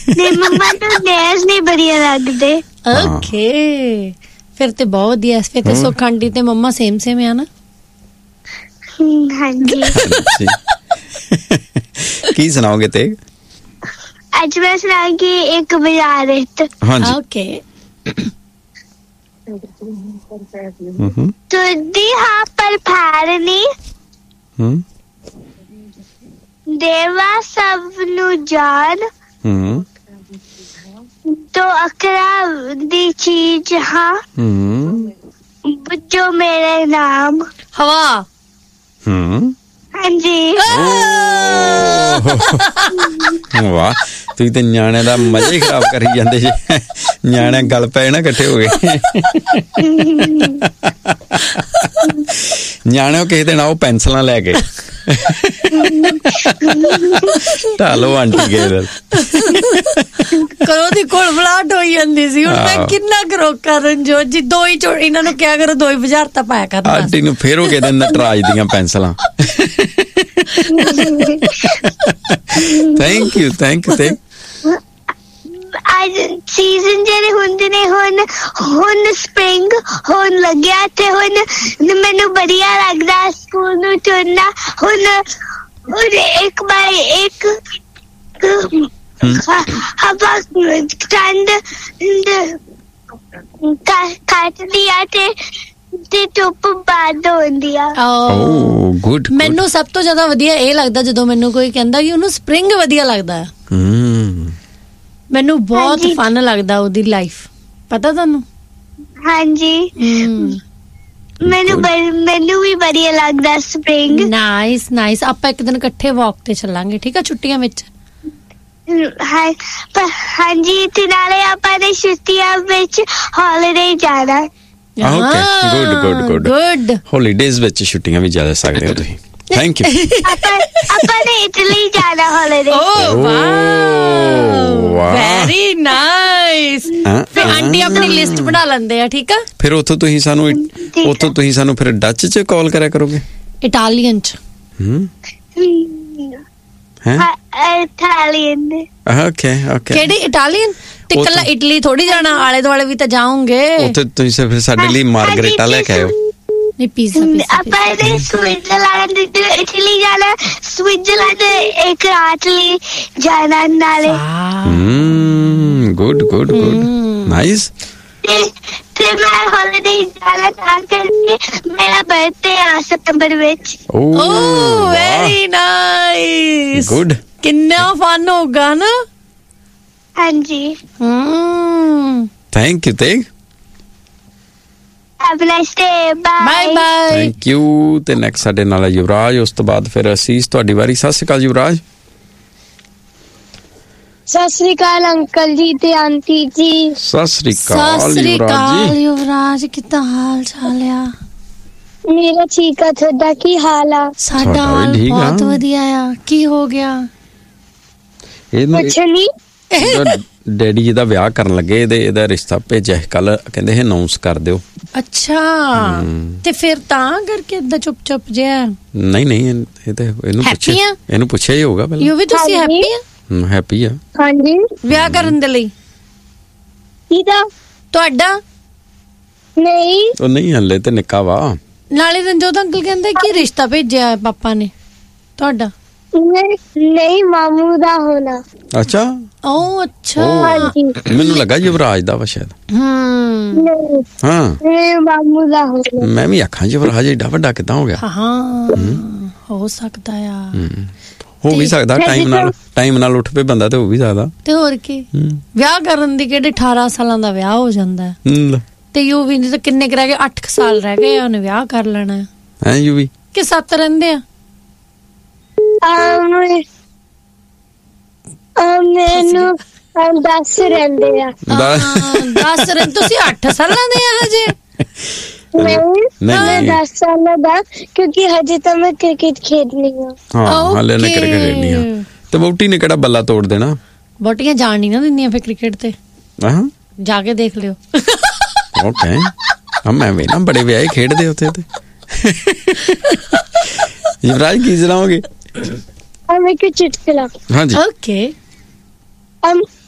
ਨਹੀਂ ਮੰਮਾ ਨੂੰ ਨੇਲਸ ਨਹੀਂ ਵਧੀਆ ਲੱਗਦੇ। ਓਕੇ, ਫਿਰ ਤੇ ਬਹੁਤ ਵਧੀਆ। ਫਿਰ ਤੇ ਸੁੱਖ ਆਂਟੀ ਤੇ ਮੰਮਾ ਸੇਮ ਆ ਨਾ। ਹਾਂਜੀ। ਕੀ ਸੁਣਾਓਗੇ ਤੇ? ਅੱਜ ਮੈਂ ਸੁਣਾਉਂਗੀ ਇੱਕ ਬਜ਼ਾਰਤ। ਹਾਂਜੀ। ਓਕੇ। ਤੁਰਦੀ ਹਾਂ ਪਰ ਪੈਰ ਨਹੀਂ, ਦੇਵਾ ਸਭ ਨੂੰ ਜਾਨ, ਤੋ ਅਕਰਾ ਦੀ ਚੀਜ਼ ਹਾਂ, ਜੋ ਮੇਰੇ ਨਾਮ। ਹਵਾ। ਹਾਂਜੀ। ਵਾਹ, ਤੁਸੀਂ ਤੇ ਨਿਆਣਿਆਂ ਦਾ ਮਜ਼ਾ ਹੀ ਖਰਾਬ ਕਰੀ ਜਾਂਦੇ ਜੀ। ਨਿਆਣੇ ਗੱਲ ਪਏ ਨਾ ਇਕੱਠੇ ਹੋ ਗਏ। ਨਿਆਣਿਓ ਕਿਸੇ ਦਿਨ ਆਓ ਪੈਨਸਲਾਂ ਲੈ ਕੇ ਢਾਲੋ ਆਂਟੀ ਕੇ ਕਰੋ ਦੀ ਕੋਲਬਲਾਟ ਹੋਈ ਜਾਂਦੀ ਸੀ। ਹੁਣ ਮੈਂ ਕਿੰਨਾ ਕਰੋ ਕਰਨ ਜੋ ਜੀ ਦੋ ਹੀ ਇਹਨਾਂ ਨੂੰ ਕਿਹਾ ਕਰੋ, ਦੋ ਹੀ ਬੁਝਾਰਤਾਂ ਪਾਇਆ ਕਰਨਾ। ਆਂਟੀ ਨੂੰ ਫੇਰ ਉਹ ਕਹਿੰਦੇ ਨਟਰਾਜ ਦੀਆਂ ਪੈਨਸਲਾਂ। Thank you. ਅੱਜ ਸੀਜ਼ਨ ਜਿਹੜੇ ਹੁੰਦੇ ਨੇ, ਹੁਣ ਸਪ੍ਰਿੰਗ ਹੋਣ ਲੱਗਿਆ ਤੇ ਹੁਣ ਮੈਨੂੰ ਵਧੀਆ ਲੱਗਦਾ ਸਕੂਲ ਨੂੰ ਤੁਰਨਾ। ਹੁਣ ਇੱਕ ਬਾਈ ਇੱਕ ਹਵਾ ਠੰਡ ਕੱਟਦੀ ਆ ਤੇ ਧੁੱਪ ਬੰਦ ਹੁੰਦੀ ਆ। ਗੁੱਡ। ਮੈਨੂੰ ਸਭ ਤੋਂ ਜ਼ਿਆਦਾ ਵਧੀਆ ਇਹ ਲੱਗਦਾ ਜਦੋਂ ਮੈਨੂੰ ਕੋਈ ਕਹਿੰਦਾ ਕਿ ਉਹਨੂੰ ਸਪ੍ਰਿੰਗ ਵਧੀਆ ਲੱਗਦਾ। ਮੈਨੂੰ ਬਹੁਤ ਫਨ ਲੱਗਦਾ ਉਹਦੀ ਲਾਈਫ। ਪਤਾ ਤੁਹਾਨੂੰ? ਹਾਂਜੀ। ਮੈਨੂੰ ਵੀ ਵਧੀਆ ਲੱਗਦਾ ਸਪ੍ਰਿੰਗ। ਨਾਈਸ। ਆਪਾਂ ਇੱਕ ਦਿਨ ਇਕੱਠੇ ਵਾਕ ਤੇ ਚੱਲਾਂਗੇ, ਠੀਕ ਆ, ਛੁੱਟੀਆਂ ਵਿੱਚ। ਹਾਂਜੀ, ਤੇ ਨਾਲੇ ਆਪਾਂ ਨੇ ਛੁੱਟੀਆਂ ਵਿੱਚ ਹੌਲੀਡੇ ਜਾਣਾ। ਗੁੱਡ। ਹੌਲੀਡੇਜ਼ ਵਿੱਚ ਛੁੱਟੀਆਂ ਵੀ ਜਾ ਸਕਦੇ ਹੋ ਤੁਸੀਂ। Thank you. ਆਪਾਂ ਨੇ ਇਟਲੀ ਜਾਣਾ ਹੌਲੀਡੇ। Very nice. ਤੇ ਆਂਟੀ ਆਪਣੀ ਲਿਸਟ ਬਣਾ ਲੈਂਦੇ ਆ, ਠੀਕ ਆ। ਫਿਰ ਉੱਥੋਂ ਤੁਸੀਂ ਸਾਨੂੰ ਫਿਰ ਡੱਚ ਚ ਕਾਲ ਕਰਿਆ ਕਰੋਗੇ? ਇਟਾਲੀਅਨ ਚ। ਇਟਾਲੀਅਨ। ਓਕੇ। ਕਿਹੜੀ ਇਟਾਲੀਅਨ? ਤੇ ਕੱਲਾ ਇਟਲੀ ਥੋੜੀ ਜਾਣਾ, ਆਲੇ ਦੁਆਲੇ ਵੀ ਤਾਂ ਜਾਓਗੇ। ਉੱਥੇ ਤੁਸੀਂ ਫਿਰ ਸਾਡੇ ਲਈ ਮਾਰਗਰੀਟਾ ਲੈ ਕੇ ਆਇਓ। ਨਹੀਂ, ਪੀਜ਼ਾ। ਆਪਾਂ ਨੇ ਸਵਿਟਜ਼ਰਲੈਂਡ ਇਟਲੀ ਜਾਣਾ, ਸਵਿਟਜ਼ਰਲੈਂਡ ਇੱਕ ਰਾਤ ਲਈ ਜਾਣਾ ਨਾਲੇ। Good nice. ਤੇ ਮੈਂ ਹੌਲੀਡੇ ਜਾਣਾ ਤਾਂ ਕਰਕੇ ਮੇਰਾ ਬਰਥਡੇ ਆ ਸਤੰਬਰ ਵਿੱਚ। Very nice. ਗੁੱਡ। ਕਿੰਨਾ ਫਨ ਹੋਗਾ ਨਾ। ਹਾਂਜੀ। Thank you Tegh. Have a nice day. Bye. Thank you. ਤੇ ਨੈਕਸਟ ਸਾਡੇ ਨਾਲ ਹੈ ਯੁਵਰਾਜ, ਉਸ ਤੋਂ ਬਾਅਦ ਫਿਰ ਅਸੀਸ, ਤੁਹਾਡੀ ਵਾਰੀ। ਸਤਿ ਸ਼੍ਰੀ ਅਕਾਲ ਯੁਵਰਾਜ। ਸਤਿ ਸ਼੍ਰੀ ਅਕਾਲ ਅੰਕਲ ਜੀ ਤੇ ਆਂਟੀ ਜੀ। ਸਤਿ ਸ਼੍ਰੀ ਅਕਾਲ ਯੁਵਰਾਜ। ਕਿੱਦਾਂ ਹਾਲ ਚਾਲ ਆ? ਮੇਰਾ ਠੀਕ ਆ, ਤੁਹਾਡਾ ਕੀ ਹਾਲ ਆ? ਸਾਡਾ ਹਾਲ ਬਹੁਤ ਵਧੀਆ ਆ। ਕੀ ਹੋ ਗਿਆ? ਕੁਛ ਨਹੀਂ। ਡੈਡੀ ਜੀ ਦਾ ਵਿਆਹ ਕਰਨ ਲੱਗੇ, ਇਹਦਾ ਰਿਸ਼ਤਾ ਭੇਜਿਆ ਕੱਲ, ਕਹਿੰਦੇ ਅਨਾਉਂਸ ਕਰ ਦਿਓ। ਅੱਛਾ, ਤੇ ਫਿਰ ਤਾਂ ਕਰਕੇ ਏਦਾਂ ਚੁੱਪ ਜਿਹਾ? ਨਹੀਂ, ਇਹ ਤਾਂ ਇਹਨੂੰ ਪੁੱਛਿਆ ਹੀ ਹੋਗਾ ਪਹਿਲਾਂ। ਯੂ ਵੀ ਤੁਸੀਂ ਹੈਪੀ ਆ? ਹੈਪੀ ਆ। ਹਾਂਜੀ। ਵਿਆਹ ਕਰਨ ਦੇ ਲਈ? ਕਿਹਦਾ? ਤੁਹਾਡਾ? ਨਹੀਂ, ਉਹ ਨਹੀਂ, ਹਲੇ ਤੇ ਨਿੱਕਾ ਵਾ। ਨਾਲੇ ਰਣਜੋਤ ਅੰਕਲ ਕਹਿੰਦੇ ਕਿ ਰਿਸ਼ਤਾ ਭੇਜਿਆ ਪਾਪਾ ਨੇ ਤੁਹਾਡਾ। ਨਹੀਂ, ਮਾਮੂ ਦਾ ਹੋਣਾ। ਅੱਛਾ। ਅੱਛਾ। ਮੈਨੂੰ ਲੱਗਾ ਯੁਵਰਾਜ ਦਾ ਵਾ ਸ਼ਾਇਦ। ਮਾਮੂ ਦਾ ਹੋਣਾ। ਮੈਂ ਵੀ ਆਖਾਂ ਯੁਵਰਾਜ ਏਡਾ ਵੱਡਾ ਕਿੱਦਾਂ ਹੋ ਗਿਆ? ਹੋ ਸਕਦਾ ਆ। ਹੋ ਵੀ ਸਕਦਾ, ਟਾਈਮ ਨਾਲ ਉੱਠ ਪਏ ਬੰਦਾ ਤੇ ਹੋ ਵੀ ਸਕਦਾ। ਤੇ ਹੋਰ ਕੀ, ਵਿਆਹ ਕਰਨ ਦੀ ਕਿਹੜੇ 18 ਸਾਲਾਂ ਦਾ ਵਿਆਹ ਹੋ ਜਾਂਦਾ ਤੇ ਯੂ ਵੀ ਤਾਂ ਕਿੰਨੇ ਕੁ ਰਹਿ ਗਏ? 8 ਸਾਲ ਰਹਿ ਗਏ, ਉਹਨੇ ਵਿਆਹ ਕਰ ਲੈਣਾ ਹੈ। ਯੂ ਵੀ ਕਿ 7 ਰਹਿੰਦੇ ਆ? ਮੈਨੂੰ 10 ਰਹਿੰਦੇ ਆ। 10 ਤੁਸੀਂ 8 ਸਾਲਾਂ ਦੇ ਆ ਹਜੇ? ਨਹੀਂ, 10 ਸਾਲਾਂ ਦਾ, ਕਿਉਂਕਿ ਹਜੇ ਤਾਂ ਮੈਂ ਕ੍ਰਿਕਟ ਖੇਡਣੀ ਆ। ਹਾਲੇ ਨੇ ਕ੍ਰਿਕਟ ਖੇਡਣੀ ਆ। ਤੇ ਵਹੁਟੀ ਨੇ ਕਿਹੜਾ ਬੱਲਾ ਤੋੜ ਦੇਣਾ? ਵਹੁਟੀਆਂ ਜਾਣ ਨਹੀਂ ਨਾ ਦਿੰਦੀਆਂ ਫਿਰ ਕ੍ਰਿਕਟ ਤੇ। ਜਾ ਕੇ ਦੇਖ ਲਿਓ। ਓਕੇ। ਮੈਂ ਵੇਖਣਾ ਬੜੇ ਵਿਆਹ ਖੇਡਦੇ ਉੱਥੇ ਤੇ। ਯੁਵਰਾਜ ਕੀ ਸੁਣਾਓਗੇ? ਇੱਕ ਚੁਟਕਲਾ। ਹਾਂਜੀ। ਓਕੇ।